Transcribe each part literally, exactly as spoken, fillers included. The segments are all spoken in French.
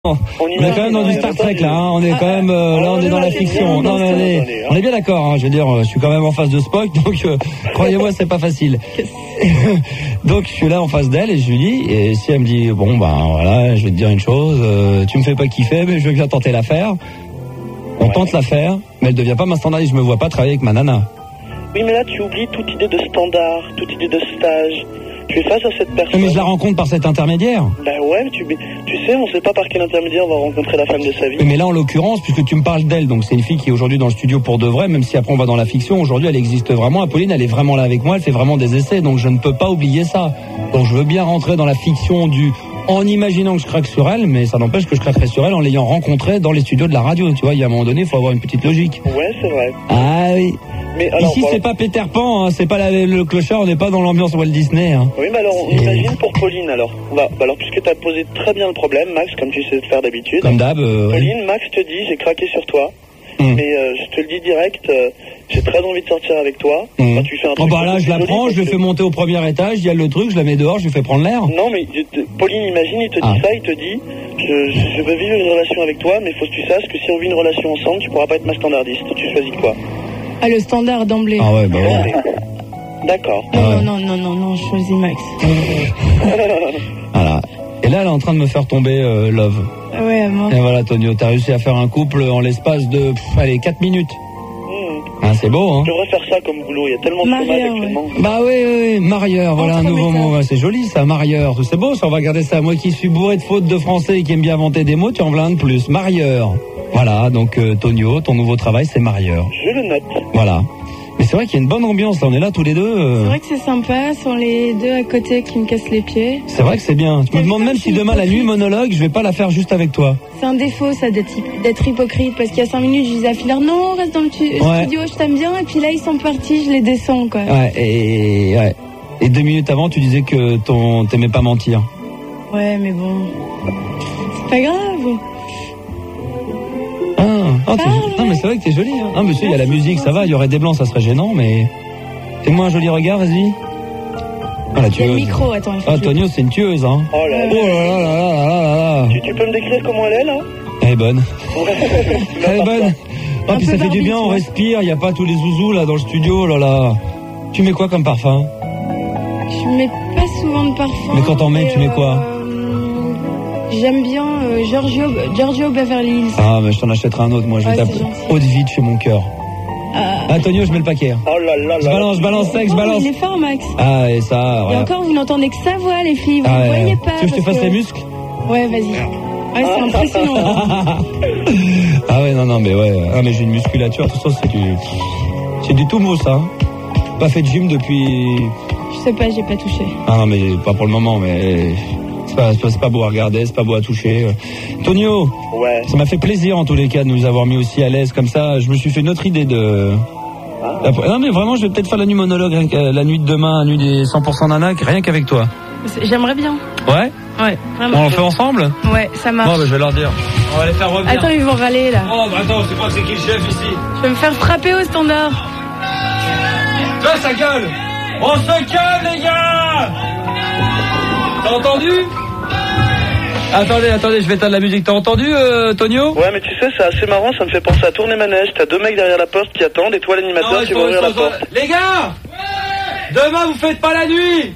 On, on est quand même dans du Star Trek là, hein. On est quand même euh, là, on est dans la fiction. Non, mais on est, on est bien d'accord. Hein. Je veux dire, je suis quand même en face de Spock, donc euh, croyez-moi, c'est pas facile. Donc je suis là en face d'elle et je lui dis, et si elle me dit, bon ben voilà, je vais te dire une chose, euh, tu me fais pas kiffer, mais je veux bien tenter l'affaire. On ouais. tente l'affaire, mais elle devient pas ma standardiste. Je me vois pas travailler avec ma nana. Oui, mais là tu oublies toute idée de standard, toute idée de stage. Tu es face à cette personne. Mais je la rencontre par cet intermédiaire. Bah ouais, tu, tu sais, on sait pas par quel intermédiaire on va rencontrer la femme de sa vie. Mais là, en l'occurrence, puisque tu me parles d'elle, donc c'est une fille qui est aujourd'hui dans le studio pour de vrai, même si après on va dans la fiction, aujourd'hui elle existe vraiment. Apolline, elle est vraiment là avec moi, elle fait vraiment des essais, donc je ne peux pas oublier ça. Donc je veux bien rentrer dans la fiction du... en imaginant que je craque sur elle, mais ça n'empêche que je craquerai sur elle en l'ayant rencontrée dans les studios de la radio. Tu vois, il y a un moment donné, il faut avoir une petite logique. Ouais, c'est vrai. Ah oui. Mais alors, ici, voilà. c'est pas Peter Pan, hein, c'est pas la, le clochard, on n'est pas dans l'ambiance Walt Disney. Hein. Oui, mais alors, on imagine pour Pauline, alors. Bah, alors, puisque tu as posé très bien le problème, Max, comme tu sais le faire d'habitude. Comme d'hab. Euh, Pauline, oui. Max te dit, j'ai craqué sur toi. Mmh. Mais euh, je te le dis direct, euh, j'ai très envie de sortir avec toi. Mmh. Bah, tu fais un truc oh bah là, je la prends, je le fais monter au premier étage, il y a le truc, je la mets dehors, je lui fais prendre l'air. Non, mais je, Pauline, imagine, il te dit ah. ça, il te dit, je, je, je veux vivre une relation avec toi, mais il faut que tu saches que si on vit une relation ensemble, tu pourras pas être ma standardiste. Tu choisis quoi? Ah, le standard d'emblée. Ah ouais, bah ouais. D'accord. Non, Ah ouais. non, non, non, non, je choisis Max. Voilà. Et là, elle est en train de me faire tomber euh, Love. Ah ouais, moi. Et voilà, Tonio, t'as réussi à faire un couple en l'espace de, pff, allez, quatre minutes. Mmh. Ah, c'est beau, hein. Je devrais faire ça comme boulot, il y a tellement de Marieur, chômage ouais. actuellement. Bah oui, oui, oui, marieur, voilà un nouveau mot. Ouais, c'est joli, ça, marieur. C'est beau, ça, on va garder ça. Moi qui suis bourré de fautes de français et qui aime bien inventer des mots, tu en veux un de plus. Marieur. Voilà, donc euh, Tonio, ton nouveau travail, c'est marieur. Je le note. Voilà. Mais c'est vrai qu'il y a une bonne ambiance, là, on est là tous les deux. Euh... C'est vrai que c'est sympa, sont les deux à côté qui me cassent les pieds. C'est vrai que c'est bien. Je me demande même si demain la nuit monologue, je vais pas la faire juste avec toi. C'est un défaut, ça, d'être, d'être hypocrite, parce qu'il y a cinq minutes, je disais à Philard, non, reste dans le tu- ouais. studio, je t'aime bien, et puis là, ils sont partis, je les descends, quoi. Ouais, et, ouais. Et deux minutes avant, tu disais que ton, t'aimais pas mentir. Ouais, mais bon, c'est pas grave. Ah, oh, t'es... non, mais c'est vrai que t'es jolie. Hein. Non, monsieur, il y a la musique, ça va. Il y aurait des blancs, ça serait gênant, mais fais-moi un joli regard, vas-y. Ah, la tueuse. Il y a le micro, attends. Ah, Tonio, c'est une tueuse, hein. Oh là là. Oh là là là là là là. Tu, tu peux me décrire comment elle est, là? Elle est bonne. Ouais. Elle est bonne. Ah, puis ça fait du bien, on respire. Il n'y a pas tous les zouzous, là, dans le studio, là, là. Tu mets quoi comme parfum? Je mets pas souvent de parfum. Mais quand t'en mets, tu mets quoi? euh, J'aime bien euh, Giorgio, Giorgio Beverly Hills. Ah, mais je t'en achèterai un autre, moi. Je vais ouais, t'appeler eau de vie de chez mon cœur. Ah, ah, Tonio, je mets le paquet. Oh là là là. Je balance, je balance sec, je oh, balance. Il est fort, Max. Ah, et ça, Et ouais. encore, vous n'entendez que sa voix, les filles. Vous ah, ne ouais. voyez pas. Tu veux que je te fasse que... les muscles? Ouais, vas-y. Ouais, c'est impressionnant. Ah ouais, non, non, mais ouais. Ah, mais j'ai une musculature, tout ça, c'est du... C'est du tout mousse, hein. Pas fait de gym depuis... Je sais pas, j'ai pas touché. Ah non, mais pas pour le moment, mais... C'est pas, c'est pas beau à regarder, c'est pas beau à toucher. Tonio, ouais. Ça m'a fait plaisir en tous les cas de nous avoir mis aussi à l'aise comme ça. Je me suis fait une autre idée de... Ah. Non mais vraiment, je vais peut-être faire la nuit monologue, la nuit de demain, la nuit des cent pour cent nanas, rien qu'avec toi. J'aimerais bien. Ouais? Ouais, vraiment. On le fait ensemble? Ouais, ça marche. Bon, bah, je vais leur dire. On va les faire revenir. Attends, ils vont râler là. Oh, bah attends, c'est pas que c'est qui le chef ici? Je vais me faire frapper au standard. Là, ça gueule! On se calme, les gars! T'as entendu? Attendez, attendez, je vais éteindre la musique. T'as entendu, euh, Tonio? Ouais, mais tu sais, c'est assez marrant, ça me fait penser à Tourner Manège. T'as deux mecs derrière la porte qui attendent et toi, l'animateur, non, qui va ouvrir la porte. Les gars! Ouais. Demain, vous faites pas la nuit!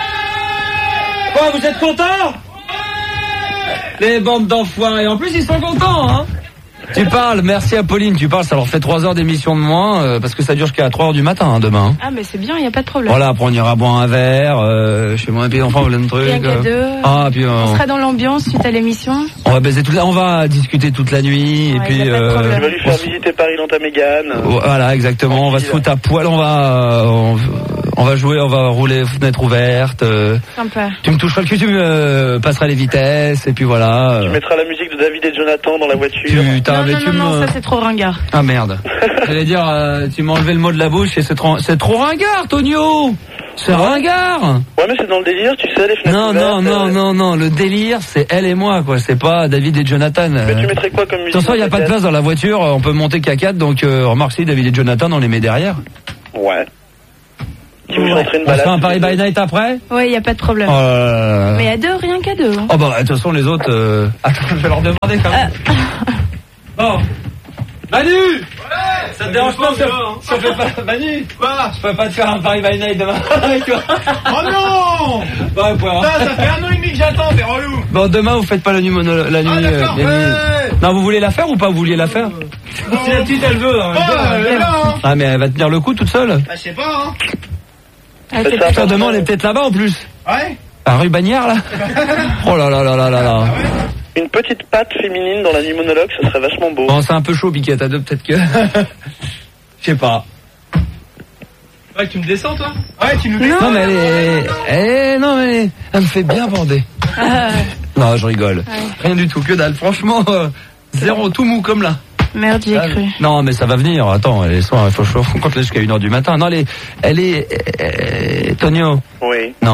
Ouais. Quoi, vous êtes contents? Ouais. Les bandes d'enfoirés. En plus, ils sont contents, hein? Tu parles, merci à Pauline, tu parles, ça leur fait trois heures d'émission de moins, euh, parce que ça dure jusqu'à trois heures du matin, hein, demain. Ah, mais c'est bien, il n'y a pas de problème. Voilà, après on ira boire un verre, euh, chez moi, et puis enfin, plein de trucs. Rien qu'à deux. Ah, puis, euh, on sera dans l'ambiance suite à l'émission. On va baiser toute la, on va discuter toute la nuit, ouais, et puis, euh, tu vas lui faire visiter Paris dans ta Mégane. Voilà, exactement, on va se foutre à poil, on va, on, on va jouer, on va rouler fenêtre ouverte. Euh, Sympa. Tu me toucheras le cul, tu me euh, passeras les vitesses, et puis voilà. Tu mettras la musique de David et Jonathan dans la voiture. Putain, non, mais non, tu non, me... non, ça c'est trop ringard. Ah merde. J'allais dire, euh, tu m'as enlevé le mot de la bouche et c'est trop, c'est trop ringard, Tonio. C'est ringard. Ouais, mais c'est dans le délire, tu sais, les fenêtres Non, ouvertes, non, non, euh... non, non, le délire, c'est elle et moi, quoi. C'est pas David et Jonathan. Mais tu mettrais quoi comme musique? Attention, il n'y a pas de place dans la voiture, on peut monter qu'à quatre, donc euh, remarque si David et Jonathan, on les met derrière. Ouais. Si vous Ouais. entrez une On se balade. fait un Paris by Night après? Ouais, y a pas de problème. Oh là là. Mais à deux, rien qu'à deux. Hein. Oh bah de toute façon les autres. Euh... Attends, je vais leur demander quand même. Bon. Manu. Ouais. Ça te dérange pas si on, si on fait pas Manu? Quoi? Je peux pas te faire un Paris by Night demain avec toi. Oh non. Ouais, point, hein. Ça, ça fait un an et demi que j'attends, c'est relou. Bon, demain vous faites pas la nuit mono, la nuit. Ah, d'accord, euh, la nuit- ouais. Non, vous voulez la faire ou pas? Vous vouliez la faire? Si la petite elle veut, hein. Ah, elle est là, hein. Ah mais elle va tenir le coup toute seule. Bah, je sais pas, hein. Ah, c'est Ça, Putain, demain on est peut-être là-bas en plus. Ouais. À rue Bagnères là. Oh là là là là là là. Une petite patte féminine dans la nuit monologue, ça serait vachement beau. Bon, c'est un peu chaud, Biquette, à deux, peut-être que. Je sais pas. Ouais, tu me descends, toi? Ouais, tu nous descends. Non, mais elle est. Eh, non, mais. Elle me fait bien bander. Ah, Non, je rigole. Ouais. Rien du tout, que dalle. Franchement, euh, zéro, tout mou comme là. merde, j'y ai Ah, cru. Non, mais ça va venir. Attends, elle est soir, il faut faut qu'on compte là jusqu'à une heure du matin. Non, elle est. Elle est. euh, Tonio. Oui. Non.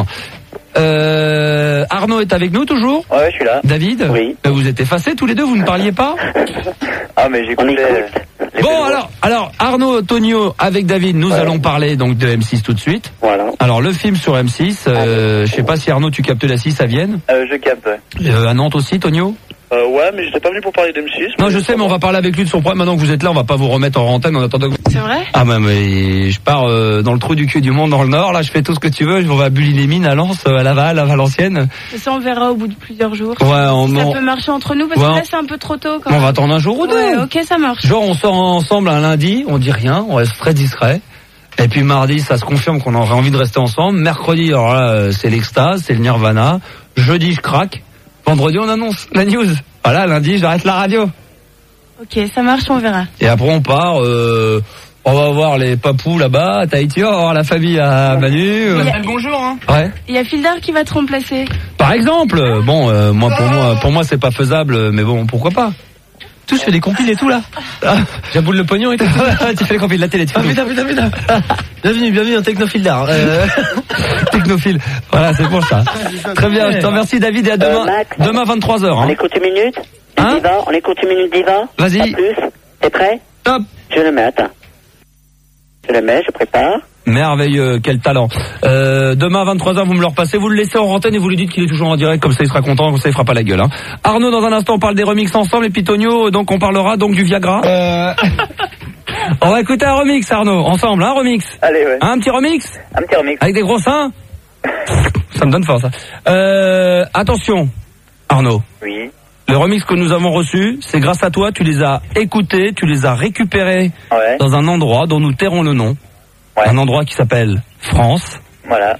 Euh, Arnaud est avec nous toujours? Ouais, je suis là. David? Oui. Euh, Vous êtes effacés tous les deux, vous ne parliez pas? Ah, mais j'écoutais. les Bon, pédos. alors, alors, Arnaud, Tonio, avec David, nous Ouais. allons parler donc de M six tout de suite. Voilà. Alors, le film sur M six, euh, je sais pas si Arnaud, tu captes la six à Vienne, Euh, je capte, ouais. euh, à Nantes aussi, Tonio? Euh, ouais, mais j'étais pas venu pour parler d'M six. Non, je sais, mais on va parler avec lui de son problème. Maintenant que vous êtes là, on va pas vous remettre en antenne en attendant que vous... C'est vrai? Ah, bah, mais je pars euh, dans le trou du cul du monde dans le Nord, là, je fais tout ce que tu veux, on va bully les mines à Lens, euh, à Laval, à Valenciennes. Et ça, on verra au bout de plusieurs jours. Ouais, on, Ça on, peut marcher entre nous, parce Ouais, que on- là, c'est un peu trop tôt quand on même. va attendre un jour ou deux. Ouais, ok, ça marche. Genre, on sort ensemble un lundi, on dit rien, on reste très discret. Et puis mardi, ça se confirme qu'on aurait envie de rester ensemble. Mercredi, alors là, euh, c'est l'extase, c'est le nirvana. Jeudi, je craque. Vendredi, on annonce la news. Voilà, lundi, j'arrête la radio. Ok, ça marche, on verra. Et après, on part. Euh, on va voir les papous là-bas, à Tahiti, on va voir la famille à Manu. euh. Il y a- Bonjour, hein. Ouais. Il y a Fildar qui va te remplacer. Par exemple, euh, bon, euh, moi pour moi, pour moi, c'est pas faisable, mais bon, pourquoi pas. Tout, je fais des compiles et tout là. Ah, j'aboule le pognon et tout. Tu fais les compiles de la télé. Tu fais ah, putain, putain, putain. Bienvenue, bienvenue en technophile d'art. Euh... technophile. Voilà, c'est pour ça. Très bien, je te remercie David et à demain. Euh, Max, Demain vingt-trois heures. On Hein. écoute une minute. Hein Diva, on écoute une minute Diva. Vas-y. Pas plus. T'es prêt? Top. Je le mets, attends. Je le mets, je prépare. Merveilleux, quel talent. Euh, demain vingt-trois heures, vous me le repassez, vous le laissez en antenne et vous lui dites qu'il est toujours en direct, comme ça il sera content, comme ça il fera pas la gueule. Hein. Arnaud, dans un instant, on parle des remixes ensemble et puis Tonio, donc on parlera donc du Viagra. Euh... on va écouter un remix, Arnaud, ensemble, un remix. Allez, ouais. Un petit remix Un petit remix. avec des gros seins. Ça me donne faim, ça. Euh, attention, Arnaud. Oui. Le remix que nous avons reçu, c'est grâce à toi, tu les as écoutés, tu les as récupérés Ouais. dans un endroit dont nous tairons le nom. Ouais. Un endroit qui s'appelle France. Voilà.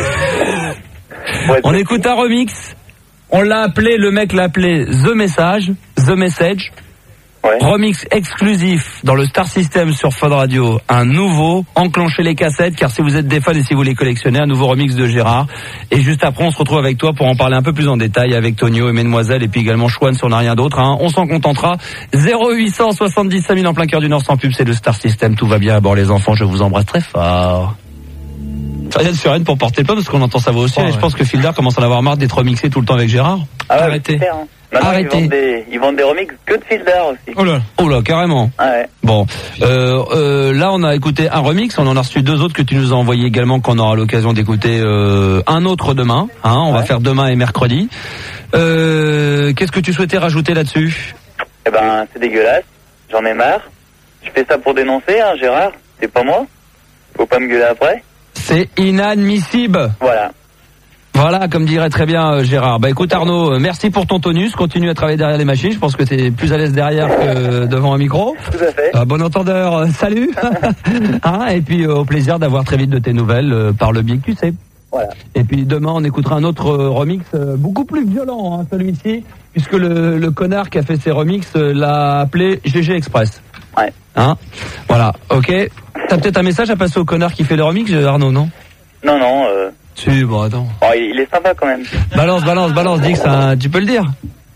Ouais, On écoute un remix. On l'a appelé, le mec l'a appelé The Message, The Message. Ouais. Remix exclusif dans le Star System sur Fun Radio. Un nouveau, enclenchez les cassettes, car si vous êtes des fans et si vous les collectionnez, un nouveau remix de Gérard. Et juste après, on se retrouve avec toi pour en parler un peu plus en détail avec Tonio et Mesdemoiselles et puis également Chouane si on n'a rien d'autre. Hein. On s'en contentera. zéro huit cent soixante-dix-cinq mille en plein cœur du Nord sans pub, c'est le Star System. Tout va bien à bord les enfants, je vous embrasse très fort. Rien de sereine pour porter le pas parce qu'on entend sa voix aussi. Oh, et ouais. je pense que Fildar commence à en avoir marre d'être remixé tout le temps avec Gérard. Ah ouais, Arrêtez. super, hein. Maintenant, Arrêtez. Ils vendent, des, ils vendent des remixes que de Fildar aussi. Oh là. Oh là, carrément. Ah ouais. Bon, euh, euh, là on a écouté un remix, on en a reçu deux autres que tu nous as envoyés également, qu'on aura l'occasion d'écouter euh, un autre demain. Hein, on va Ouais. faire demain et mercredi. Euh, Qu'est-ce que tu souhaitais rajouter là-dessus? Eh ben, c'est dégueulasse. J'en ai marre. Je fais ça pour dénoncer, hein, Gérard. C'est pas moi. Faut pas me gueuler après. C'est inadmissible. Voilà. Voilà, comme dirait très bien euh, Gérard. Bah écoute Arnaud, euh, merci pour ton tonus. Continue à travailler derrière les machines. Je pense que t'es plus à l'aise derrière que devant un micro. Tout à fait. Ah, bon entendeur, euh, salut. Hein, et puis euh, au plaisir d'avoir très vite de tes nouvelles euh, par le biais que tu sais. Voilà. Et puis demain on écoutera un autre euh, remix euh, beaucoup plus violent, hein, celui-ci, puisque le, le connard qui a fait ses remixes euh, l'a appelé G G Express. Ouais. Hein, voilà, ok. T'as peut-être un message à passer au connard qui fait le remix, Arnaud, non? Non, non. Euh... Si, bon attends. Oh, il il est sympa quand même. Balance, balance, balance, dis que ça, tu peux le dire.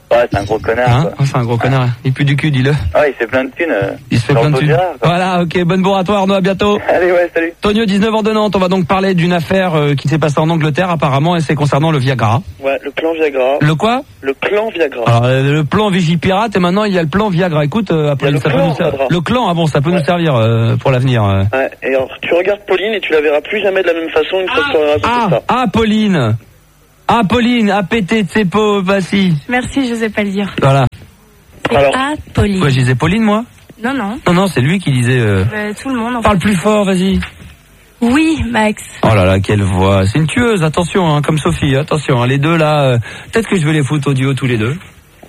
Ouais, c'est un gros connard. Hein quoi. oh, c'est un gros connard. Il pue du cul, dis-le. Ah, il fait plein de thunes. Euh, il se fait plein de thunes. Gérard, voilà, ok, bonne bourre à toi Arnaud, à bientôt. Allez, ouais, salut. Tonio, dix-neuf ans de Nantes, on va donc parler d'une affaire euh, qui s'est passée en Angleterre apparemment et c'est concernant le Viagra. Ouais, le clan Viagra. Le quoi? Le clan Viagra. Alors, euh, le plan Vigipirate et maintenant il y a le plan Viagra. Écoute, euh, après, le ça clan, peut nous servir. Viagra. Le clan, ah bon, ça peut ouais. nous servir euh, pour l'avenir. Euh. Ouais, et alors, tu regardes Pauline et tu la verras plus jamais de la même façon une fois que tu auras raconté Ah, ça. ah, Pauline. Ah, Pauline, A P T de ses peaux, vas-y. Merci, je sais pas le dire. Voilà. Alors, Ah, Pauline. Quoi, je disais Pauline, moi? Non, non. Non, non, c'est lui qui disait... Euh... Bah, tout le monde, en Parle fait. plus fort, vas-y. Oui, Max. Oh là là, quelle voix. C'est une tueuse, attention, hein, comme Sophie, attention. Hein, les deux, là, euh, peut-être que je vais les foutre au duo tous les deux.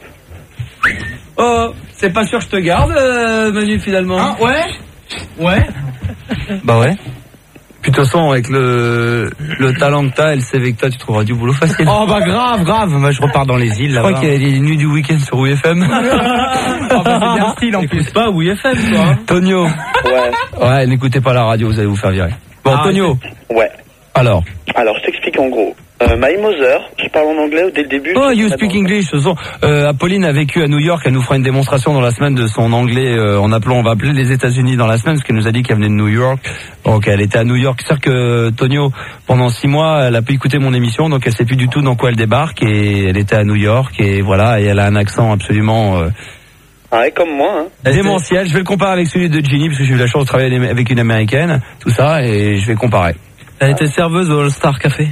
Oh, c'est pas sûr que je te garde, euh, Manu, finalement. Ah, ouais Ouais. Bah ouais. Puis de toute façon, avec le, le talent que t'as et le C V que t'as, tu trouveras du boulot facile. Oh bah grave, grave. Moi, je repars dans les îles, là. Je crois qu'il y a les nuits du week-end sur W F M. Oh bah c'est bien le style en plus. pas W F M, toi. Hein. Tonio. ouais. Ouais, n'écoutez pas la radio, vous allez vous faire virer. Bon, Ah, Tonio. Ouais. Alors. Alors, je t'explique en gros. Euh, My Mother, je parle en anglais dès le début. Oh, you speak English. De toute façon, euh, Apolline a vécu à New York. Elle nous fera une démonstration dans la semaine de son anglais euh, en appelant, on va appeler les États-Unis dans la semaine, parce qu'elle nous a dit qu'elle venait de New York. Donc, elle était à New York. C'est-à-dire que Tonio, pendant six mois, elle a pu écouter mon émission, donc elle sait plus du tout dans quoi elle débarque. Et elle était à New York, et voilà, et elle a un accent absolument... Euh, Ah, ouais, comme moi, hein. démentiel. Je vais le comparer avec celui de Ginny, parce que j'ai eu la chance de travailler avec une américaine, tout ça, et je vais comparer. Elle était serveuse au All Star Café.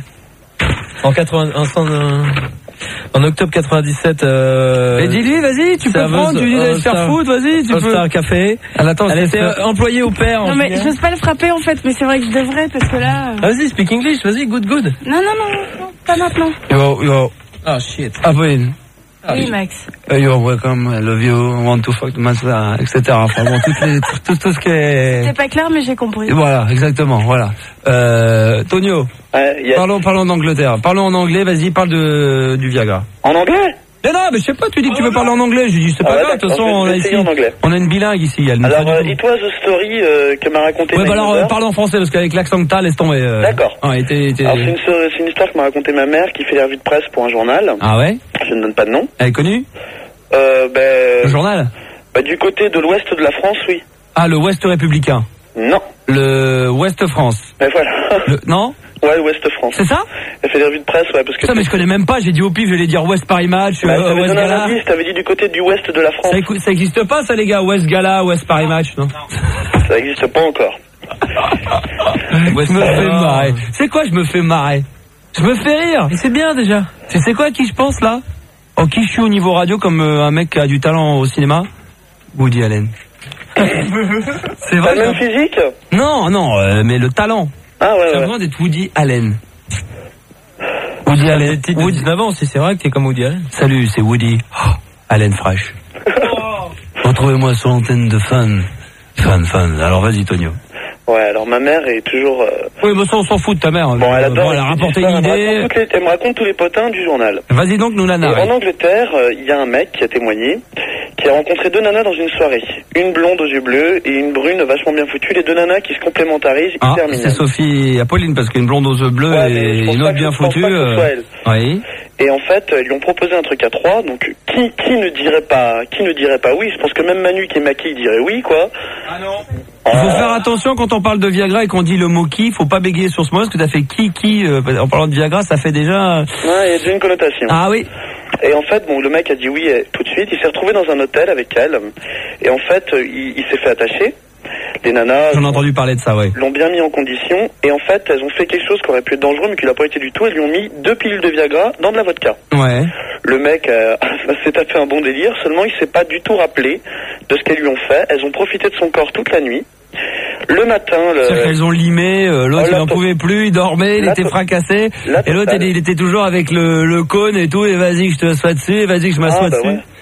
En quatre-vingts, en, en, en octobre quatre-vingt-dix-sept. Euh, Et dis-lui, vas-y, tu peux prendre, tu lui dis d'aller se faire foutre, vas-y, tu All peux. Star Café. Elle, attend, Elle était euh, employée au père. Non, mais j'ose pas le frapper, en fait, mais c'est vrai que je devrais, parce que là... euh, Vas-y, speak English, vas-y, good, good. Non, non, non, non, pas maintenant. Yo, yo. Ah, shit. Apolline. Oui, Max. Uh, you're welcome, I love you, want to fuck Massa, et cetera. Enfin bon, toutes les, tout, tout ce qui est... C'est pas clair, mais j'ai compris. Voilà, exactement, voilà. Euh, Tonio, Ouais, y a... parlons, parlons d'Angleterre. Parlons en anglais, vas-y, parle de, du Viagra. En anglais? Mais non, mais je sais pas, tu dis que tu veux parler en anglais, je dis c'est Ah pas ouais, grave, de toute façon, d'accord, on je a vais ici, essayer en anglais. on a une bilingue ici, elle nous Alors, fait euh, du it tout. was a story euh, que m'a raconté Ouais, My bah alors, Mother. euh, parle en français, parce qu'avec l'accent que t'as, laisse tomber. Euh... D'accord. Ah, et t'es, t'es... Alors, c'est une, c'est une histoire que m'a raconté ma mère qui fait les revues de presse pour un journal. Ah ouais? Je ne donne pas de nom. Elle est connue? Euh, ben... Le journal? Bah, du côté de l'ouest de la France, oui. Ah, le Ouest républicain. Non. Le Ouest France. Mais voilà. Le... Non? Ouais, l'ouest France. C'est ça? Elle fait des revues de presse, ouais, parce que... Ça, mais je connais même pas, j'ai dit au pif, je vais dire West Paris Match, Bah, euh, t'avais West donné un Gala. indice, t'avais dit du côté du ouest de la France. Ça, écou- ça existe pas, ça, les gars, West Gala, West Paris Match, non? Ça n'existe pas encore. Je me fais marrer. C'est quoi, je me fais marrer? Je me fais rire. Mais c'est bien déjà. Tu sais quoi, à qui je pense, là? Oh, qui je suis au niveau radio comme euh, un mec qui a du talent au cinéma? Woody Allen. C'est T'as vrai? le même ça physique? Non, non, euh, mais le talent. Ah ouais, J'ai ouais. besoin d'être Woody Allen. Woody Elle Allen. est petite de Woody... dix-neuf ans aussi, c'est vrai que t'es comme Woody Allen. Salut, c'est Woody. Oh, Allen Fresh. Retrouvez-moi sur l'antenne de Fan. Fan, fan. Alors vas-y, Tonio. Ouais, alors ma mère est toujours... Euh... Oui, mais ça, on s'en fout de ta mère. Bon, elle adore... Bon, elle a rapporté elle une me idée. raconte toutes les- Elle me raconte tous les potins du journal. Vas-y donc, nous la Et narrer. en Angleterre, il euh, y a un mec qui a témoigné, qui a rencontré deux nanas dans une soirée. Une blonde aux yeux bleus et une brune vachement bien foutue. Les deux nanas qui se complémentarisent Ah, hyper c'est mignonnes. Sophie et Apolline, parce qu'une blonde aux yeux bleus Ouais, mais je et pense une pas autre que- bien je pense foutue. pas que ce soit elle. Oui. Et en fait, ils lui ont proposé un truc à trois. Donc, qui, qui ne dirait pas, qui ne dirait pas oui? Je pense que même Manu qui est maquillé dirait oui, quoi. Ah non. Il faut faire attention quand on parle de Viagra et qu'on dit le mot qui, faut pas bégayer sur ce mot, parce que t'as fait qui, qui, euh, en parlant de Viagra, ça fait déjà... Ouais, il y a déjà une connotation. Ah oui. Et en fait, bon, le mec a dit oui eh, tout de suite. Il s'est retrouvé dans un hôtel avec elle. Et en fait, euh, il, il s'est fait attacher. Les nanas J'en ai entendu parler de ça, ouais. l'ont bien mis en condition. Et en fait, elles ont fait quelque chose qui aurait pu être dangereux, mais qui l'a pas été du tout. Elles lui ont mis deux pilules de Viagra dans de la vodka. Ouais. Le mec euh, s'est tapé un bon délire. Seulement, il s'est pas du tout rappelé de ce qu'elles lui ont fait. Elles ont profité de son corps toute la nuit. Le matin, le... C'est-à-dire qu'elles ont limé, euh, l'autre Oh, il la n'en to- pouvait plus, il dormait, il La était to- fracassé, la et l'autre totale. il, il était toujours avec le, le cône et tout, et vas-y que je te sois dessus, et vas-y que je m'assois Ah, bah dessus. ouais.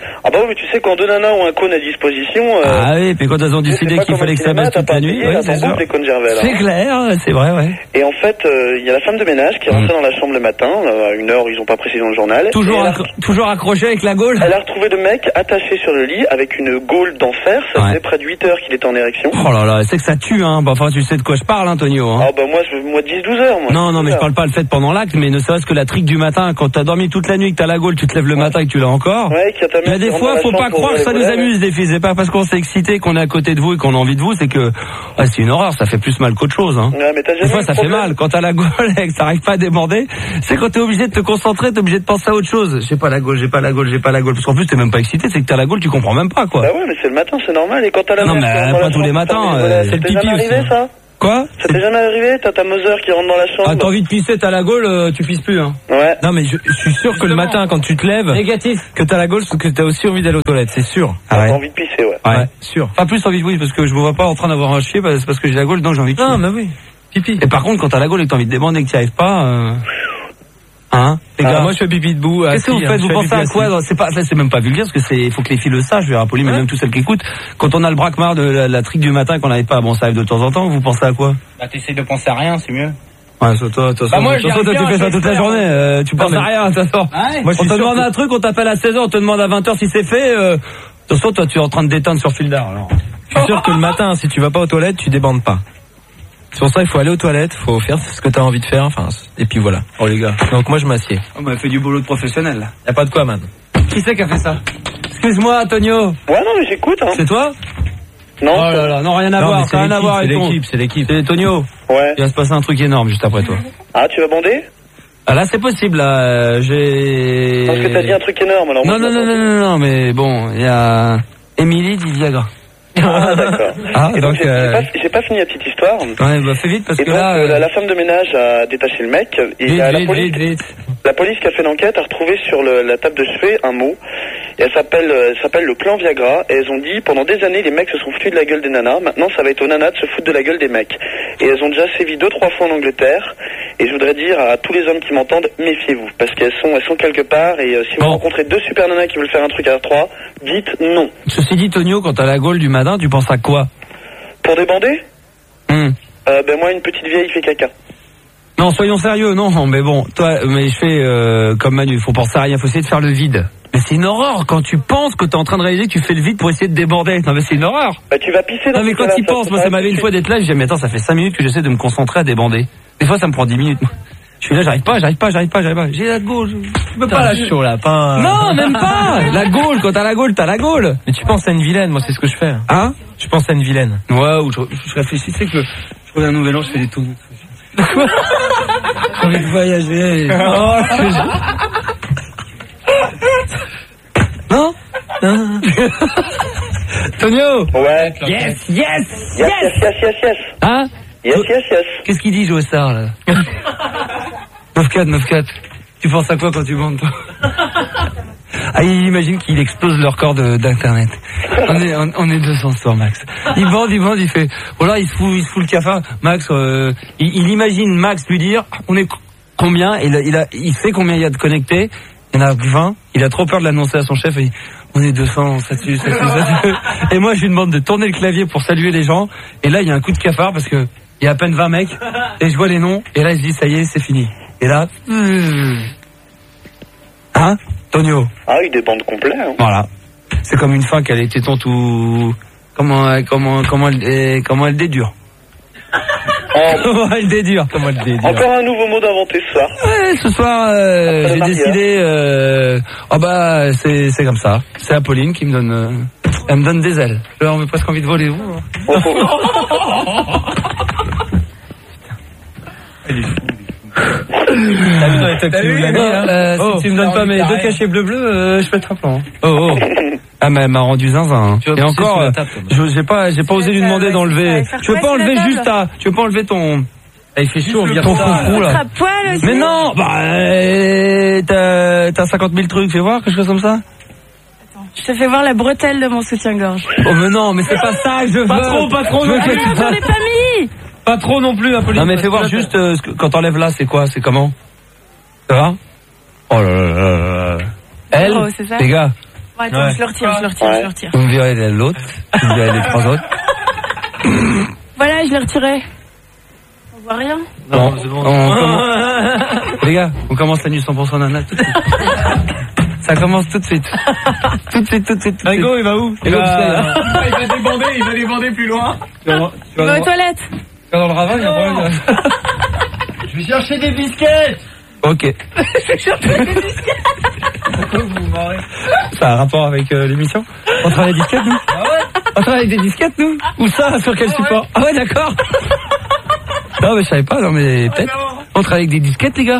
Ah bah oui, mais tu sais, quand deux nanas ont un cône à disposition... Euh, ah oui, puis quand elles ont décidé qu'il fallait que ça baisse toute la nuit, ouais, c'est sûr. C'est clair, c'est vrai, ouais. Et en fait, il euh, y a la femme de ménage qui est rentrée mmh. dans la chambre le matin, à une heure, ils ont pas précisé dans le journal. Toujours, a... toujours accroché avec la gaule. Elle a retrouvé le mec attaché sur le lit avec une gaule d'enfer, ça ouais. faisait près de huit heures qu'il était en érection. Oh là là, c'est que ça tue, hein. Bah, enfin, tu sais de quoi je parle, Antonio. Hein. Ah bah moi, je, moi dix douze heures, moi. Non, non, mais je parle pas le fait pendant l'acte, mais ne serait-ce que la trique du matin, quand t'as dormi toute la nuit, que t'as la gaule, tu te lèves le matin et que tu l'as encore. Ouais, qu'il y a ta mais des fois, faut pas croire que ça nous amuse, les filles. C'est pas parce qu'on s'est excité qu'on est à côté de vous et qu'on a envie de vous, c'est que, ouais, c'est une horreur, ça fait plus mal qu'autre chose, hein. Ouais, mais t'as des fois, ça fait mal. Quand t'as la gaule et que t'arrives pas à déborder, c'est quand t'es obligé de te concentrer, t'es obligé de penser à autre chose. J'ai pas la gaule, j'ai pas la gaule, j'ai pas la gaule. Parce qu'en plus, t'es même pas excité, c'est que t'as la gaule, tu comprends même pas, quoi. Bah ouais, mais c'est le matin, c'est normal. Et quand t'as la non, mais pas tous les matins, euh, c'est le pipi aussi. Arrivé, ça Quoi? Ça t'est jamais arrivé? T'as ta Mother qui rentre dans la chambre. Ah, t'as envie de pisser, t'as la gaule, euh, tu pisses plus, hein. Ouais. Non, mais je, je suis sûr Justement. que le matin, quand tu te lèves, négatif, que t'as la gaule, c'est que t'as aussi envie d'aller aux toilettes, c'est sûr. Ah ouais. T'as envie de pisser, ouais. Ouais, ouais sûr. Pas plus envie de oui, parce que je me vois pas en train d'avoir un chier, c'est parce que j'ai la gaule, donc j'ai envie de pisser. Non, mais oui. Pipi. Et par contre, quand t'as la gaule et que t'as envie de débander et que t'y arrives pas, euh... Hein, les gars, ah, moi je fais pipi debout. Qu'est-ce que vous faites? Vous pensez à quoi? C'est pas, c'est même pas vulgaire, parce que c'est, il faut que les filles le sachent. Je vais rappeler, mais même toutes celles qui écoutent. Quand on a le braquemar de la, la trique du matin, qu'on n'arrive pas, bon, ça arrive de temps en temps. Vous pensez à quoi? Bah, t'essayes de penser à rien, c'est mieux. Ouais, toi, toi, toi, bah moi, toi, toi, toi tu fais ça toute la journée. Euh, tu penses à rien, de toute façon. Ouais. Moi, on te demande que... un truc, on t'appelle à seize heures, on te demande à vingt heures si c'est fait. Euh, de toute façon, toi, tu es en train de déteindre sur fil d'art. Alors. Je suis sûr que le matin, si tu vas pas aux toilettes, tu débandes pas. C'est pour ça qu'il faut aller aux toilettes, faut faire ce que t'as envie de faire, enfin, et puis voilà. Oh les gars. Donc moi je m'assieds. On m'a fait du boulot de professionnel là. Y a pas de quoi, man. Qui c'est qui a fait ça? Excuse-moi, Antonio. Ouais, non, mais j'écoute, hein. C'est toi? Non. Oh là là, non, rien à non, voir, ça n'a rien à voir avec ton... C'est l'équipe, c'est l'équipe. C'est Tonio. Ouais. Il va se passer un truc énorme juste après toi. Ah, tu vas bander? Ah là, c'est possible, là, j'ai... Parce que t'as dit un truc énorme, alors... Non, non, non, non, non, non, mais bon, il y a... Émilie dit Viagra. Ah, d'accord. Ah, et donc, donc j'ai, euh... pas, j'ai pas fini la petite histoire. Ouais, bah fais vite parce et que donc, là... Euh... La, la femme de ménage a détaché le mec et vite, la, vite, police, vite, vite. la police qui a fait l'enquête a retrouvé sur le, la table de chevet un mot. Et elle s'appelle, elle s'appelle le plan Viagra. Et elles ont dit, pendant des années, les mecs se sont foutus de la gueule des nanas. Maintenant, ça va être aux nanas de se foutre de la gueule des mecs. Et elles ont déjà sévi deux, trois fois en Angleterre. Et je voudrais dire à tous les hommes qui m'entendent, méfiez-vous. Parce qu'elles sont, elles sont quelque part. Et euh, si bon. vous rencontrez deux super nanas qui veulent faire un truc à trois, dites non. Ceci dit, Tonio, quand t'as la gaule du matin, tu penses à quoi? Pour débander mmh. euh, Ben moi, une petite vieille fait caca. Non, soyons sérieux, non, mais bon, toi, mais je fais euh, comme Manu, il faut penser à rien, faut essayer de faire le vide. Mais c'est une horreur quand tu penses que t'es en train de réaliser que tu fais le vide pour essayer de déborder. Non mais c'est une horreur. Bah tu vas pisser dans Non mais quand tu penses, moi ça m'avait une fois d'être là, je dis mais attends, ça fait cinq minutes que j'essaie de me concentrer à débander. Des fois ça me prend dix minutes. Je suis là, j'arrive pas, j'arrive pas, j'arrive pas, j'arrive pas. J'ai la gaule, je peux pas la chaud lapin. Non, même pas. La gaule, quand t'as la gaule, t'as la gaule. Mais tu penses à une vilaine, moi c'est ce que je fais. Hein? Je pense à une vilaine. Ouais, ou je, je réfléchis, tu sais que je trouve un nouvel an, je fais des tours. J'ai envie de voyager. Oh, non? Non. Tonio. Ouais. Yes, yes, yes. Yes, yes, yes, yes, yes. Hein? Yes, yes, yes. Qu'est-ce qu'il dit, Joestar, là? neuf quatre, neuf quatre. Tu penses à quoi quand tu bandes, toi? Ah, il imagine qu'il explose leur corps de, d'internet. On est, on, on est deux cents ce soir, Max. Il bande, il bande, il fait, voilà, il se fout, il se fout le cafard. Max, euh, il, il imagine Max lui dire, on est combien? Et il a, il a, il sait combien il y a de connectés. Il y en a vingt. Il a trop peur de l'annoncer à son chef et il, on est deux cents, ça tue, ça tue, ça tue. Et moi, je lui demande de tourner le clavier pour saluer les gens. Et là, il y a un coup de cafard parce que il y a à peine vingt mecs. Et je vois les noms. Et là, il se dit, ça y est, c'est fini. Et là, hein? Tonio. Ah, il débande complet. Hein. Voilà. C'est comme une fin qu'elle était ton tout. Comment, comment, comment elle, comment elle dédure. Oh. Comment elle dédure. Comment elle dédure. Encore un nouveau mot d'inventer ce soir. Ouais, ce soir, euh, j'ai décidé. Euh, oh bah, c'est, c'est comme ça. C'est Apolline qui me donne. Euh, elle me donne des ailes. Là, on a presque envie de voler vous. Hein. Oh, oh. T'as vu dans les tocs, tu nous l'as mis, là euh, oh, Si tu me donnes pas mes deux cachets bleu-bleu, euh, je pète un plan. Oh, oh. Ah, mais elle m'a rendu zinzin. Hein. Et encore, euh, table, je, j'ai pas, j'ai pas osé lui demander d'enlever. Tu veux pas enlever juste ta, tu veux pas enlever ton... Ah, il fait chaud, on vient ton foufou, là. Mais non, bah, euh, t'as, t'as cinquante mille trucs, fais voir, quelque chose comme ça. Je te fais voir la bretelle de mon soutien-gorge. Oh, mais non, mais c'est pas ça que je veux. Pas trop, pas trop. Ah merde, j'en ai pas mis. Pas trop non plus, Apolline. Non, mais fais voir juste, euh, ce que, quand t'enlèves là, c'est quoi, c'est comment? Ça va? Oh là là là là. Elle, oh, c'est ça. les gars, Bon, attends, Ouais. je le retire, je le retire, Ouais. je le retire. Vous me verrez l'autre, vous me verrez les trois autres. Voilà, je l'ai retiré. On voit rien. Non, c'est bon. On commence... Les gars, on commence la nuit cent pour cent nana tout de suite. Ça commence tout de suite. Tout de suite, tout de suite. Tout de Rigo, suite. il va où? Il va- Il va débander, il va débander plus loin. Tu vas voir- tu Il vas va aux voir- toilettes. tu vas dans le ravin, il y a un problème. Je vais chercher des biscuits. Ok. Ça a un rapport avec euh, l'émission? On travaille avec des disquettes, nous? On travaille avec des disquettes, nous? Où ça? Sur quel support? Ah ouais, d'accord. Non, mais je savais pas, non, mais peut-être. On travaille avec des disquettes, les gars?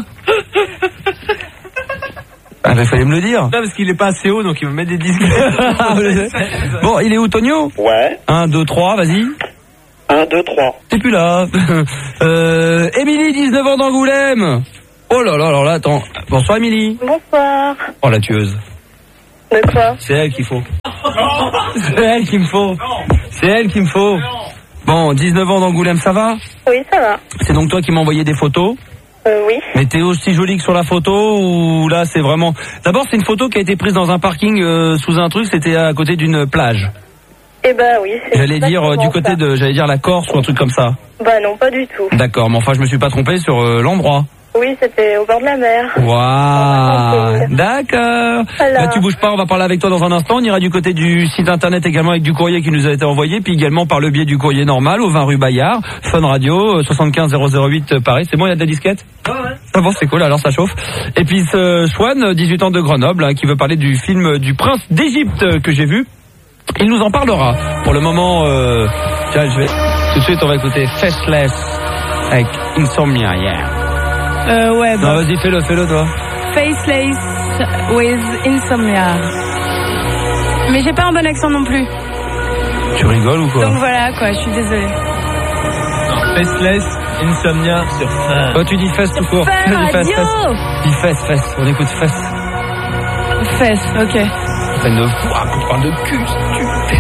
Ah, ben, fallait me le dire. Non, parce qu'il est pas assez haut, donc il va mettre des disques. Bon, il est où, Tonio? Ouais. un, deux, trois, vas-y. un, deux, trois. T'es plus là. euh, Émilie, dix-neuf ans d'Angoulême. Oh là là, alors là, attends. Bonsoir, Émilie. Bonsoir. Oh, la tueuse. De quoi? C'est elle qu'il faut. C'est elle qu'il me faut. C'est elle qu'il me faut. Bon, dix-neuf ans d'Angoulême, ça va? Oui, ça va. C'est donc toi qui m'as envoyé des photos? Euh, oui. Mais t'es aussi jolie que sur la photo ou là c'est vraiment... D'abord c'est une photo qui a été prise dans un parking euh, sous un truc, c'était à côté d'une plage. Eh ben oui, c'est J'allais dire euh, du côté de, j'allais dire la Corse ou un truc comme ça. Bah non, pas du tout. D'accord, mais enfin je me suis pas trompé sur euh, l'endroit. Oui, c'était au bord de la mer. Waouh, d'accord. Voilà. Bah, tu bouges pas, on va parler avec toi dans un instant. On ira du côté du site internet également avec du courrier qui nous a été envoyé, puis également par le biais du courrier normal au vingt rue Bayard, Fun Radio, soixante-quinze zéro zéro huit Paris. C'est bon, il y a de la disquette? Ouais, ouais. Ah bon, c'est cool, alors ça chauffe. Et puis ce Swan, dix-huit ans de Grenoble, hein, qui veut parler du film du Prince d'Égypte euh, que j'ai vu. Il nous en parlera. Pour le moment, euh, tiens, je vais tout de suite, on va écouter Faceless avec Insomnia, yeah. Euh, ouais, Non, bah. vas-y, fais-le, fais-le, toi. Faceless with Insomnia. Mais j'ai pas un bon accent non plus. Tu rigoles ou quoi? Donc voilà, quoi, je suis désolée. Faceless, Insomnia sur Fun. Oh, tu dis fesses tout court. Fun Dis fesses, Radio. fesses. Dis fesses, fesses. On écoute fesses. Fesses, ok. Peine de foi qu'on parle de cul, si tu veux.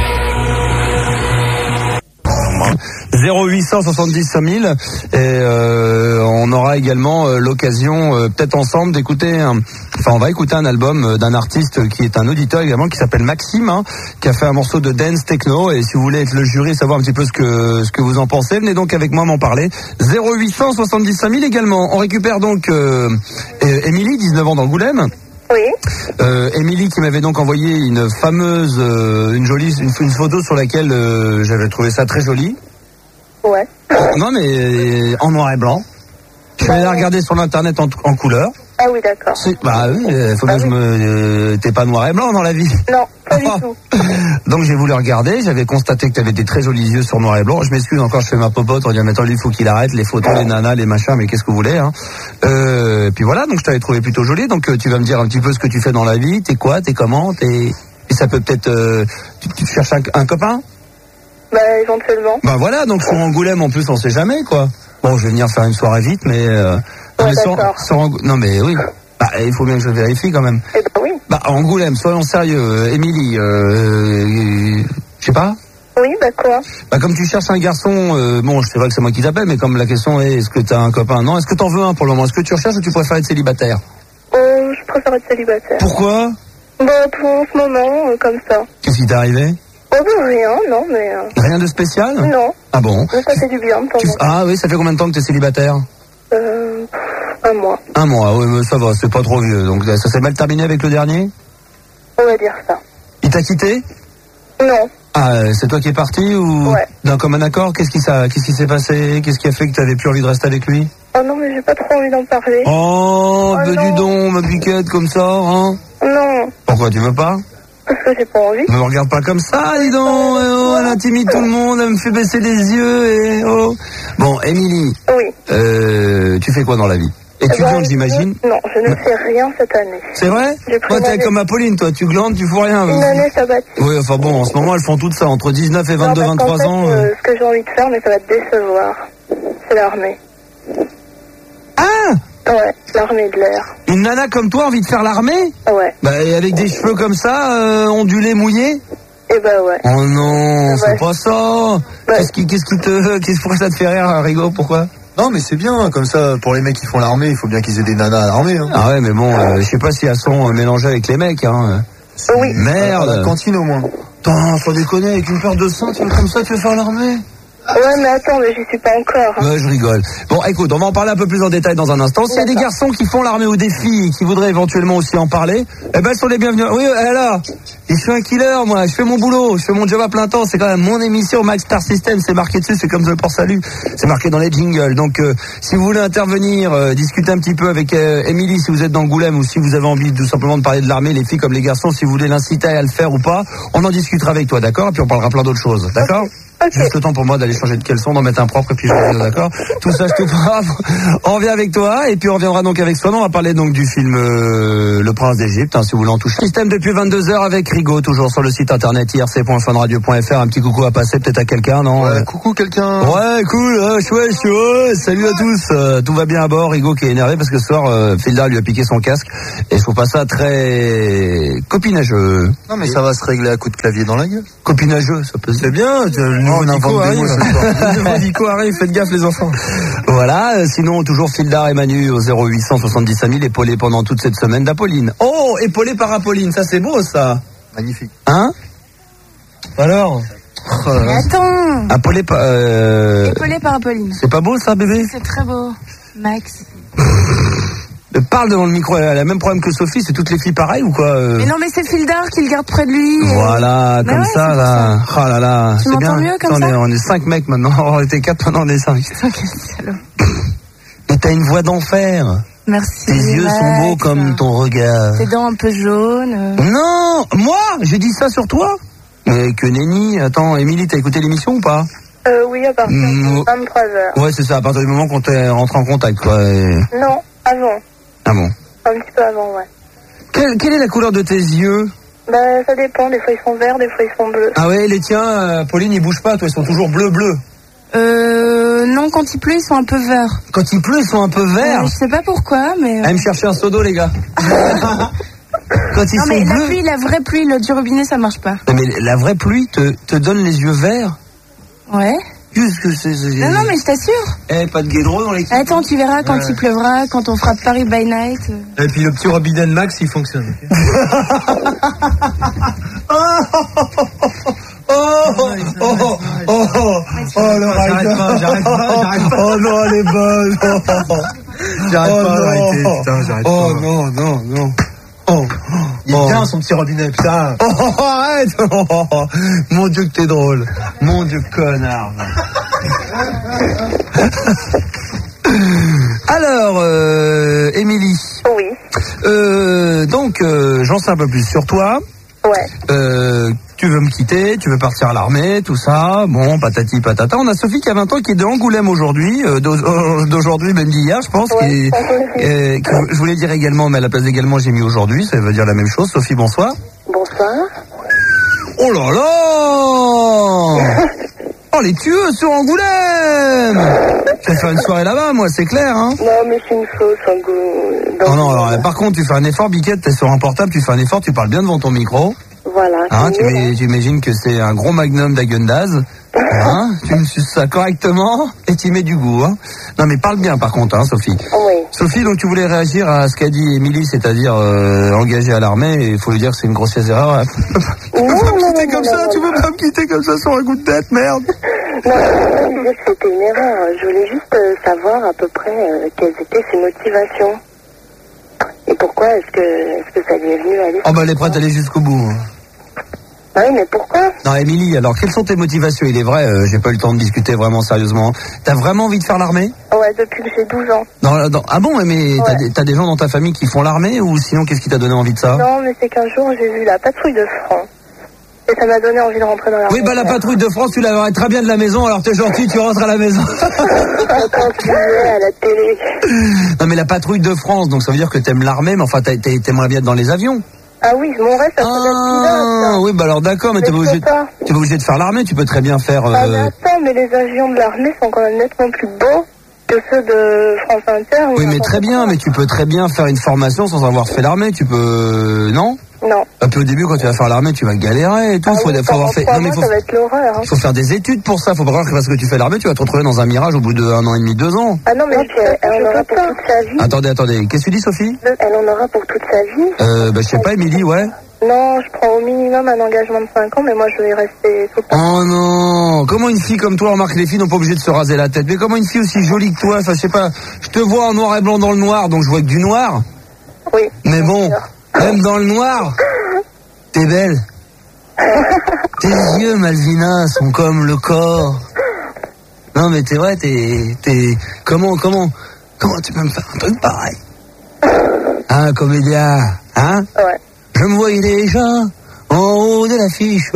zéro huit cent soixante-dix cinq mille et euh, on aura également euh, l'occasion euh, peut-être ensemble d'écouter un, enfin on va écouter un album euh, d'un artiste qui est un auditeur également qui s'appelle Maxime, hein, qui a fait un morceau de dance techno, et si vous voulez être le jury, savoir un petit peu ce que ce que vous en pensez, venez donc avec moi m'en parler. Zéro huit cent soixante-dix cinq mille également. On récupère donc euh, euh, Émilie, dix-neuf ans d'Angoulême. Oui. Euh, Émilie qui m'avait donc envoyé une fameuse, euh, une jolie, une, une photo sur laquelle euh, j'avais trouvé ça très joli. Ouais. Non mais euh, en noir et blanc. Je suis allé la regarder sur l'internet en, en couleur. Ah oui, d'accord. C'est, bah oui, euh, faut bien que je me, euh, t'es pas noir et blanc dans la vie. Non, pas du Ah. tout. Donc j'ai voulu regarder, j'avais constaté que t'avais des très jolis yeux sur noir et blanc. Je m'excuse encore, je fais ma popote en disant mais attends, lui il faut qu'il arrête les photos, les nanas, les machins, mais qu'est-ce que vous voulez, hein. Euh, puis voilà, donc je t'avais trouvé plutôt jolie. Donc euh, tu vas me dire un petit peu ce que tu fais dans la vie, t'es quoi, t'es comment, t'es, et ça peut peut-être, euh, tu, tu cherches un, un copain. Bah, éventuellement. Bah voilà, donc sur Angoulême en plus on sait jamais quoi. Bon, je vais venir faire une soirée vite, mais, euh, non, Ouais, mais sur, d'accord. sur Angou- non mais oui. Bah, il faut bien que je vérifie quand même. Eh ben oui. Bah Angoulême, soyons sérieux, euh, Émilie, euh, euh, je sais pas. Oui, bah quoi? Bah comme tu cherches un garçon, euh, bon c'est vrai que c'est moi qui t'appelle, mais comme la question est est-ce que t'as un copain? Non, est-ce que t'en veux un pour le moment? Est-ce que tu recherches ou tu préfères être célibataire? Euh, je préfère être célibataire. Pourquoi? Bah, pour en ce moment, euh, comme ça. Qu'est-ce qui t'est arrivé? Oh, bah, rien, non, mais... Euh, Rien de spécial? non, Ah bon? mais ça fait du bien de temps Tu- en temps. Ah oui, ça fait combien de temps que t'es célibataire? Euh, pff, un mois. Un mois, oui mais ça va, c'est pas trop vieux. Donc ça s'est mal terminé avec le dernier? On va dire ça. Il t'a quitté? Non. Ah, euh, c'est toi qui es parti ou Ouais. d'un commun accord? Qu'est-ce qui ça, qu'est-ce qui s'est passé? Qu'est-ce qui a fait que t'avais plus envie de rester avec lui? Oh non, mais j'ai pas trop envie d'en parler. Oh, Oh bah non. dis donc, ma piquette comme ça, hein? Non, Pourquoi tu veux pas? parce que j'ai pas envie. Ne me regarde pas comme ça, dis donc. Eh oh, elle intimide tout le monde, elle me fait baisser les yeux et oh. Bon, Émilie, Oui. euh, tu fais quoi dans la vie? Étudiante, Eh ben, j'imagine. je- Non, je ne fais rien cette année. C'est vrai? J'ai pris Toi, une t'es année- comme Apolline, toi. Tu glandes, tu fous rien. Une année sabbatique. Oui, enfin bon, en ce moment, elles font toutes ça, entre dix-neuf et vingt-deux, Non, parce vingt-trois qu'en ans. fait, euh. euh, ce que j'ai envie de faire, mais ça va te décevoir. C'est l'armée. Ah! Ouais, l'armée de l'air. Une nana comme toi a envie de faire l'armée? Ouais. Bah, et avec des cheveux comme ça, euh, ondulés, mouillés? Et bah ouais. Oh non, Ouais. c'est pas ça. Ouais. Qu'est-ce qui, qu'est-ce qui te, qu'est-ce, pourquoi ça te fait rire, Rigo? Pourquoi? Non, mais c'est bien, comme ça, pour les mecs qui font l'armée, il faut bien qu'ils aient des nanas à l'armée. Hein. Ah ouais, mais bon, euh, je sais pas si elles sont euh, mélangées avec les mecs, hein. Oui. Merde. À la cantine au moins. Putain, faut déconner, avec une paire de seins, tu veux comme ça, tu veux faire l'armée? Ouais, mais attends, mais j'y suis pas encore. Hein. Ouais, je rigole. Bon, écoute, on va en parler un peu plus en détail dans un instant. S'il y a des garçons qui font l'armée ou des filles qui voudraient éventuellement aussi en parler, eh ben, elles sont les bienvenus. Oui, là, je suis un killer, moi, je fais mon boulot, je fais mon job à plein temps, c'est quand même mon émission, Max Star System, c'est marqué dessus, c'est comme The Port Salut, c'est marqué dans les jingles. Donc, euh, si vous voulez intervenir, euh, discuter un petit peu avec euh, Émilie, si vous êtes dans Goulême, ou si vous avez envie tout simplement de parler de l'armée, les filles comme les garçons, si vous voulez l'inciter à le faire ou pas, on en discutera avec toi, d'accord? Et puis on parlera plein d'autres choses, d'accord? Okay. Juste le temps pour moi d'aller changer de caleçon, d'en mettre un propre et puis je reviens, d'accord? Tout ça, je te parle. On revient avec toi et puis on reviendra donc avec Swan. On va parler donc du film euh, Le Prince d'Égypte, hein, si vous voulez en toucher. Système depuis vingt-deux heures avec Rigaud, toujours sur le site internet I R C point fun radio point F R. Un petit coucou à passer peut-être à quelqu'un, non? Ouais, coucou quelqu'un. Ouais, cool, euh, chouette, chouette. Salut à tous. Euh, tout va bien à bord. Rigaud qui est énervé parce que ce soir, euh, Filda lui a piqué son casque et je trouve pas ça très copinageux. Non mais ça va se régler à coup de clavier dans la gueule. Copinageux, ça peut se C'est bien, le nouveau Nico arrive. Le nouveau Nico arrive, faites gaffe les enfants. Voilà, euh, sinon toujours Fildar et Manu au zéro huit cent soixante-dix cinq mille, épaulé pendant toute cette semaine d'Apolline. Oh, épaulé par Apolline, ça c'est beau ça. Magnifique. Hein? Alors oh, mais attends. Épaulé par... Euh... Épaulé par Apolline. C'est pas beau ça bébé? C'est très beau, Max. Parle devant le micro, elle a le même problème que Sophie, c'est toutes les filles pareilles ou quoi? Mais non, mais c'est Fildar qui le garde près de lui. Voilà, mais comme ouais, ça, là. Ça. Oh là là, tu c'est bien. Mieux comme on, ça est, on est cinq mecs maintenant, on était quatre, maintenant on est cinq. Quel salaud. Mais t'as une voix d'enfer. Merci. Tes yeux Max. sont beaux comme ton regard. Tes dents un peu jaunes. Non, moi, j'ai dit ça sur toi. Mais que nenni. Attends, Émilie, t'as écouté l'émission ou pas? Euh, oui, à partir de vingt-trois heures. Ouais, c'est ça, à partir du moment qu'on t'est rentré en contact, quoi. Et... Non, avant. Ah bon? Un petit peu avant, ouais. Quelle, quelle est la couleur de tes yeux? Bah, ça dépend. Des fois, ils sont verts, des fois, ils sont bleus. Ah ouais, les tiens, euh, Pauline, ils bougent pas, toi, ils sont toujours bleu-bleu. Euh, non, quand il pleut, ils sont un peu verts. Quand il pleut, ils sont un peu verts? Ouais, je sais pas pourquoi, mais... Euh... Allez me chercher un seau d'eau, les gars. Quand ils non, sont mais bleus... la pluie, la vraie pluie, le du robinet, ça marche pas. Non, mais la vraie pluie te, te donne les yeux verts? Ouais. Qu'est-ce que c'est? Non, non, mais je t'assure. Eh, pas de guédreau dans l'équipe. Attends, tu verras quand ouais. il pleuvra, quand on fera Paris by night. Et puis le petit robinet de Max, il fonctionne. Oh, oh, oh, oh, oh, oh, oh, non, j'arrête pas, j'arrête pas, j'arrête pas. Oh non, elle est bonne. J'arrête oh, pas non. d'arrêter, putain, j'arrête oh, pas. non, non, non. Oh, il est oh. bien son petit robinet, putain. Oh, oh, arrête. Oh, oh, oh. Mon Dieu que t'es drôle. Mon Dieu connard. Alors, euh, Émilie. Oui. Euh, donc, euh, j'en sais un peu plus sur toi. Ouais. Euh, tu veux me quitter, tu veux partir à l'armée, tout ça. Bon, patati patata. On a Sophie qui a vingt ans, qui est de Angoulême aujourd'hui, euh, d'aujourd'hui, même d'hier, je pense. Ouais, qui, euh, qui, je voulais dire également, mais à la place d'également, j'ai mis aujourd'hui. Ça veut dire la même chose. Sophie, bonsoir. Bonsoir. Oh là là. Oh, les tueux sur Angoulême. Je vais faire une soirée là-bas, moi, c'est clair, hein. Non, mais c'est une fausse, Angoulême. Non, non, alors, par contre, tu fais un effort, Biquette, t'es sur un portable, tu fais un effort, tu parles bien devant ton micro. Voilà. Hein, tu, mets, tu imagines que c'est un gros magnum d'Agendaz. Hein, tu me suces ça correctement et tu mets du goût. Hein. Non, mais parle bien, par contre, hein, Sophie. Oui. Sophie, donc tu voulais réagir à ce qu'a dit Émilie, c'est-à-dire euh, engagée à l'armée, et il faut lui dire que c'est une grossière erreur. Tu non, peux pas me non, quitter non, comme non, ça, non, tu peux non. pas me quitter comme ça sur un coup de tête, merde. Non, je voulais dire que c'était une erreur. Je voulais juste euh, savoir à peu près euh, quelles étaient ses motivations. Et pourquoi est-ce que, est-ce que ça lui est venu à l'esprit? Oh bah elle est prête à aller jusqu'au bout. Oui, mais pourquoi? Non, Émilie, alors quelles sont tes motivations? Il est vrai, euh, j'ai pas eu le temps de discuter vraiment sérieusement. T'as vraiment envie de faire l'armée? Ouais, depuis que j'ai douze ans. Non, non, ah bon, mais Ouais. t'as, des, t'as des gens dans ta famille qui font l'armée, ou sinon qu'est-ce qui t'a donné envie de ça? Non, mais c'est qu'un jour, j'ai vu la patrouille de France. Et ça m'a donné envie de rentrer dans l'armée. Oui, bah la patrouille de France, tu la verrais très bien de la maison, alors t'es gentil, tu rentres à la maison. Quand tu es à la télé. Non, mais la patrouille de France, donc ça veut dire que t'aimes l'armée, mais enfin t'as- t'as- t'aimerais bien être dans les avions. Ah oui, mon rêve, ça serait d'être Ah, pilote. oui, bah alors d'accord, mais Mais t'es pas je obligé, peux pas. t'es pas obligé de faire l'armée, tu peux très bien faire... Ah, mais Euh... attends, mais les avions de l'armée sont quand même nettement plus beaux que ceux de France Inter. ou Oui, mais n'importe très bien, quoi. mais tu peux très bien faire une formation sans avoir fait l'armée, tu peux... Non? Non. Un peu au début, quand tu vas faire l'armée, tu vas galérer et tout, Ah faut, oui, faut pendant avoir fait... trois Non, mais mois, faut... ça va être l'horreur. Hein. faut faire des études pour ça, faut pas croire que parce que tu fais l'armée, tu vas te retrouver dans un mirage au bout d'un an et demi, deux ans. Ah non, mais puis elle, elle en aura pour toute sa vie. Attendez, attendez, qu'est-ce que tu dis, Sophie? Elle en aura pour toute sa vie. Euh, bah je sais pas, Émilie, ouais. Non, je prends au minimum un engagement de cinq ans, mais moi je vais y rester tout le temps. Oh non, comment une fille comme toi, remarque, les filles n'ont pas obligé de se raser la tête, mais comment une fille aussi jolie que toi, enfin je sais pas, je te vois en noir et blanc dans le noir, donc je vois que du noir. Oui. Mais bon, même dans le noir, t'es belle. Tes yeux, Malvina, sont comme le corps. Non mais t'es vrai, t'es, t'es, comment, comment, comment tu peux me faire un truc pareil? Hein, comédien, hein? Ouais. Je me voyais déjà en haut de l'affiche.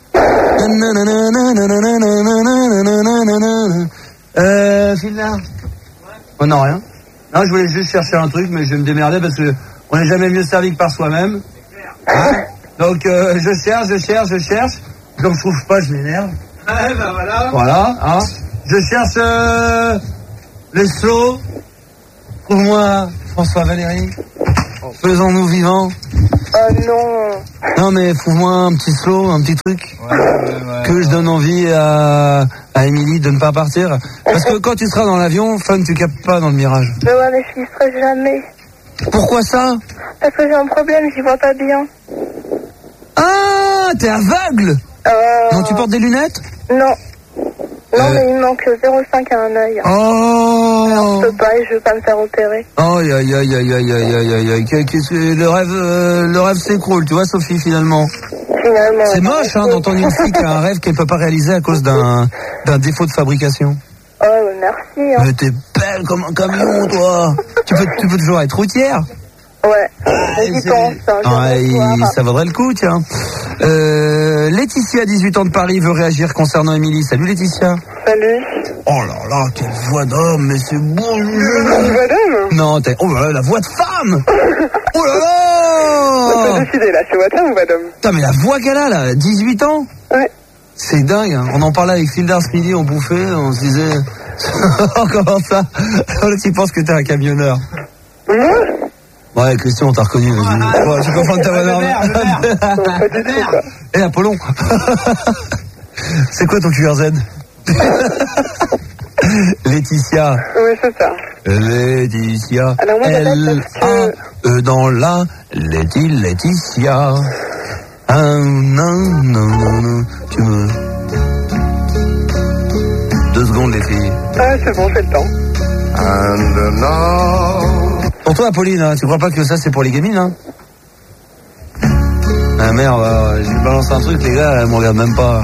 Euh, Philna. Oh non, rien. Non, je voulais juste chercher un truc, mais je vais me démerder parce que on n'est jamais mieux servi que par soi-même. Hein? Donc, euh, je cherche, je cherche, je cherche. Comme je trouve pas, je m'énerve. Ah, bah voilà. Voilà, hein. Je cherche euh, les slow. Trouve-moi François Valéry. Faisons-nous vivants. Oh non. Non mais trouve-moi un petit slow, un petit truc. Ouais, ouais, ouais, que ouais. je donne envie à, à Émilie de ne pas partir. Parce que quand tu seras dans l'avion, fun, tu captes pas dans le mirage. Mais ouais, mais je n'y serai jamais. Pourquoi ça? Parce que j'ai un problème, j'y vois pas bien. Ah, t'es aveugle? Euh... Non, tu portes des lunettes? Non. Non, Euh. mais il me manque zéro virgule cinq à un œil. Oh. Alors, je peux pas et je veux pas me faire opérer. Oh, aïe, aïe, aïe, aïe, aïe, aïe, aïe, aïe, aïe. Qu'est-ce que le rêve, euh, le rêve s'écroule, tu vois, Sophie, finalement. Finalement. C'est ouais. moche, hein, d'entendre une fille qui a un rêve qu'elle peut pas réaliser à cause d'un, d'un défaut de fabrication. Oh, ouais, merci. Hein. Mais t'es belle comme un camion, toi. tu peux, tu peux toujours être routière. Ouais, Ah, j'y c'est- pense. Hein, je Ouais, vais voir. ça vaudrait le coup, tiens. Euh, Laetitia, dix-huit ans de Paris, veut réagir concernant Émilie. Salut Laetitia. Salut. Oh là là, quelle voix d'homme, mais c'est beau. Madame. Non, t'es, oh là là, la voix de femme. Oh là On peut là. décider là, c'est madame ou madame? Putain, mais la voix qu'elle a là, dix-huit ans. Ouais. C'est dingue, hein. On en parlait avec Fildar ce midi, on bouffait, on se disait, comment ça? Là, tu penses que t'es un camionneur. Moi? Ouais, Christian, on t'a reconnu, vas-y. Ouais, tu confonds ta bonne Pas du tout, quoi. Eh, Apollon. C'est quoi ton Q R Z? Laetitia. Oui, c'est ça. Laetitia. Alors, moi, j'appelle L parce A que- E dans la Laeti, Laetitia. Ah, non, non, non, non. Tu me... Deux secondes, les filles. Ah, c'est bon, c'est le temps. And now... Pour toi, Apolline, hein, tu crois pas que ça, c'est pour les gamines, hein? Ah merde, euh, je lui balance un truc, les gars, elles me regardent même pas.